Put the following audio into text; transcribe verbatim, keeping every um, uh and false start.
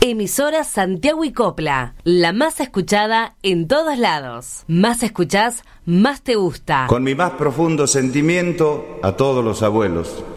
Emisora Santiago y Copla, la más escuchada en todos lados. Más escuchás, más te gusta. Con mi más profundo sentimiento a todos los abuelos.